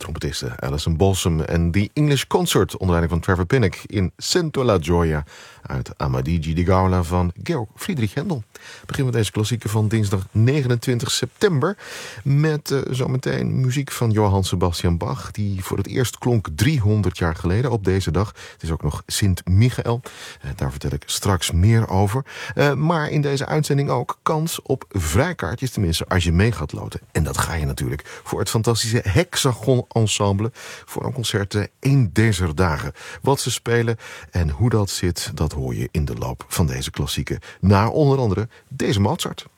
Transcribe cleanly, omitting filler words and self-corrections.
trompetiste Alison Balsam en The English Concert onder leiding van Trevor Pinnock in Sento la Gioia uit Amadigi di Gaula van Georg Friedrich Händel. Beginnen we deze klassieker van dinsdag 29 september met zometeen muziek van Johann Sebastian Bach, die voor het eerst klonk 300 jaar geleden op deze dag. Het is ook nog Sint Michael. Daar vertel ik straks meer over. Maar in deze uitzending ook kans op vrijkaartjes, tenminste als je mee gaat loten. En dat ga je natuurlijk voor het fantastische Hexagon Ensemble voor een concert één deze dagen. Wat ze spelen en hoe dat zit, dat hoor je in de loop van deze klassieken. Naar onder andere deze Mozart.